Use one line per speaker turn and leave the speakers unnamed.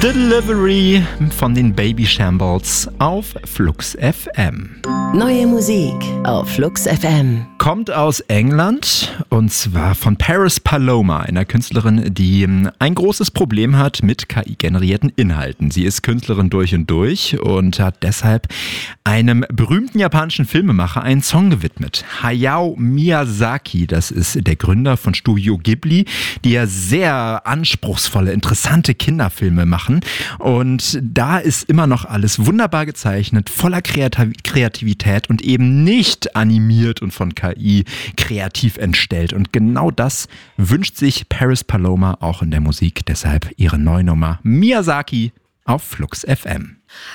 Delivery von den Baby Shambles auf Flux FM.
Neue Musik auf Flux FM.
Kommt aus England und zwar von Paris Paloma, einer Künstlerin, die ein großes Problem hat mit KI-generierten Inhalten. Sie ist Künstlerin durch und hat deshalb einem berühmten japanischen Filmemacher einen Song gewidmet. Hayao Miyazaki, das ist der Gründer von Studio Ghibli, die ja sehr anspruchsvolle, interessante Kinderfilme machen. Und da ist immer noch alles wunderbar gezeichnet, voller Kreativität und eben nicht animiert und von KI kreativ entstellt. Und genau das wünscht sich Paris Paloma auch in der Musik. Deshalb ihre neue Nummer Miyazaki auf Flux FM.